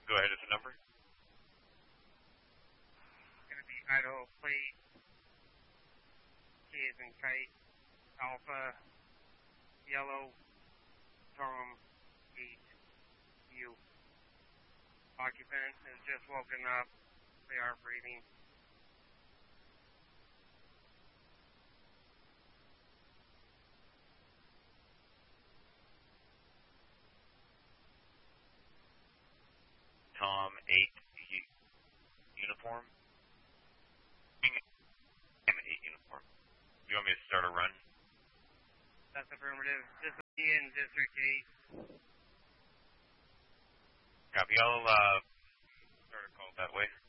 Go ahead with the number. It's going to be Idaho plate, K as in kite, Alpha, Yellow, Tom, 8, U. Occupant is just woken up. They are breathing. Tom 8 uniform. 8 uniform. You want me to start a run? That's affirmative. This will be in District 8. Copy. I'll start a call that way.